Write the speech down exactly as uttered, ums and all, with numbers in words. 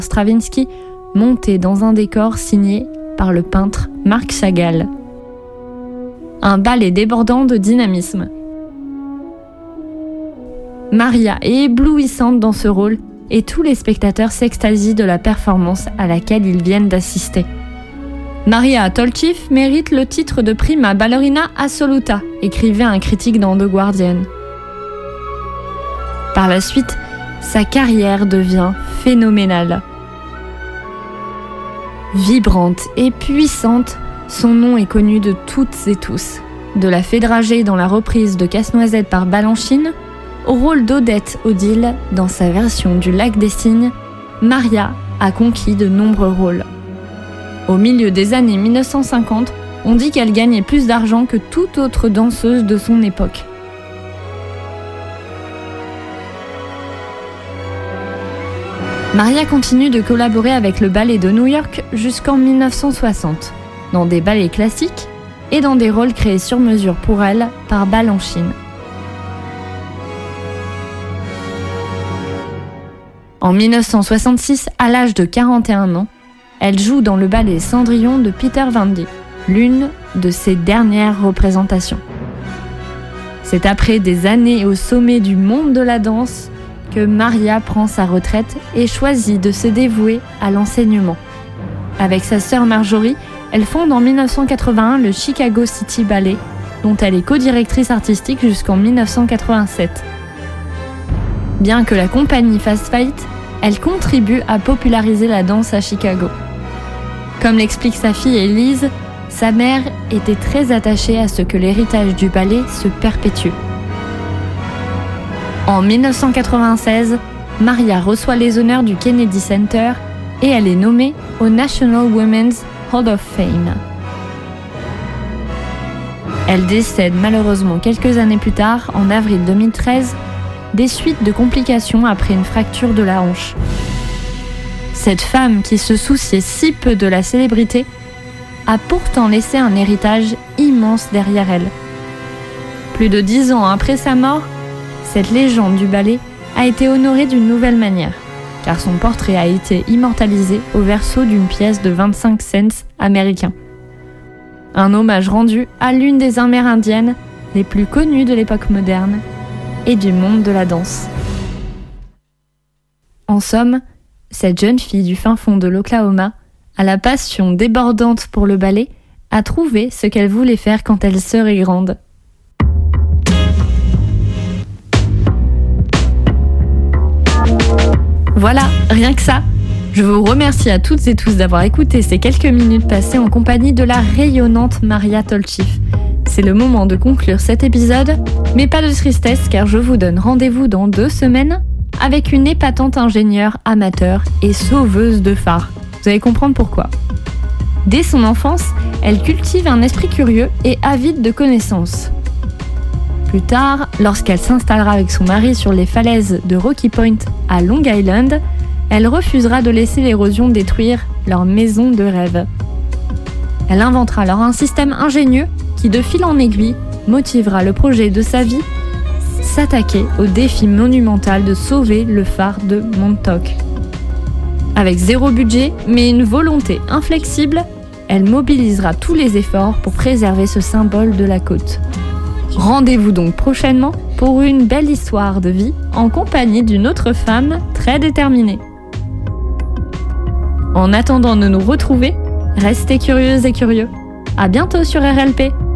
Stravinsky, montée dans un décor signé par le peintre Marc Chagall. Un ballet débordant de dynamisme. Maria est éblouissante dans ce rôle et tous les spectateurs s'extasient de la performance à laquelle ils viennent d'assister. Maria Tolchif mérite le titre de prima ballerina assoluta, écrivait un critique dans The Guardian. Par la suite, sa carrière devient phénoménale. Vibrante et puissante, son nom est connu de toutes et tous. De la fée dragée dans la reprise de Casse-Noisette par Balanchine, au rôle d'Odette Odile dans sa version du Lac des Cygnes, Maria a conquis de nombreux rôles. Au milieu des années mille neuf cent cinquante, on dit qu'elle gagnait plus d'argent que toute autre danseuse de son époque. Maria continue de collaborer avec le ballet de New York jusqu'en mille neuf cent soixante, dans des ballets classiques et dans des rôles créés sur mesure pour elle par Balanchine. En mille neuf cent soixante-six, à l'âge de quarante et un ans, elle joue dans le ballet Cendrillon de Peter Van Dijk, l'une de ses dernières représentations. C'est après des années au sommet du monde de la danse que Maria prend sa retraite et choisit de se dévouer à l'enseignement. Avec sa sœur Marjorie, elle fonde en mille neuf cent quatre-vingt-un le Chicago City Ballet, dont elle est co-directrice artistique jusqu'en mille neuf cent quatre-vingt-sept. Bien que la compagnie fasse faillite, elle contribue à populariser la danse à Chicago. Comme l'explique sa fille Élise, sa mère était très attachée à ce que l'héritage du ballet se perpétue. En mille neuf cent quatre-vingt-seize, Maria reçoit les honneurs du Kennedy Center et elle est nommée au National Women's Hall of Fame. Elle décède malheureusement quelques années plus tard, en avril deux mille treize, des suites de complications après une fracture de la hanche. Cette femme qui se souciait si peu de la célébrité a pourtant laissé un héritage immense derrière elle. Plus de dix ans après sa mort, cette légende du ballet a été honorée d'une nouvelle manière, car son portrait a été immortalisé au verso d'une pièce de vingt-cinq cents américains. Un hommage rendu à l'une des Amérindiennes les plus connues de l'époque moderne et du monde de la danse. En somme, cette jeune fille du fin fond de l'Oklahoma, à la passion débordante pour le ballet, a trouvé ce qu'elle voulait faire quand elle serait grande. Voilà, rien que ça. Je vous remercie à toutes et tous d'avoir écouté ces quelques minutes passées en compagnie de la rayonnante Maria Tolchif. C'est le moment de conclure cet épisode, mais pas de tristesse car je vous donne rendez-vous dans deux semaines avec une épatante ingénieure amateur et sauveuse de phares. Vous allez comprendre pourquoi. Dès son enfance, elle cultive un esprit curieux et avide de connaissances. Plus tard, lorsqu'elle s'installera avec son mari sur les falaises de Rocky Point à Long Island, elle refusera de laisser l'érosion détruire leur maison de rêve. Elle inventera alors un système ingénieux qui, de fil en aiguille, motivera le projet de sa vie, s'attaquer au défi monumental de sauver le phare de Montauk. Avec zéro budget, mais une volonté inflexible, elle mobilisera tous les efforts pour préserver ce symbole de la côte. Rendez-vous donc prochainement pour une belle histoire de vie en compagnie d'une autre femme très déterminée. En attendant de nous retrouver, restez curieuses et curieux. À bientôt sur R L P.